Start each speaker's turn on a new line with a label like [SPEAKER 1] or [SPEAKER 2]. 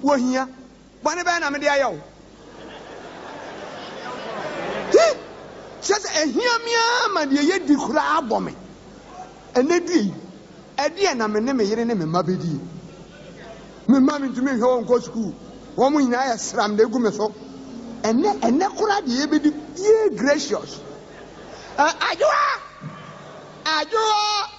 [SPEAKER 1] wo hia bone be na me de ayo just a hia mia ma de ye di kura abome enedi edi na me ne me yere ne me mabedi me ma me ntumi hwe won ko school wo mu nyina ya sram de gu me so ene kura de ye bedi ye gracious ajoa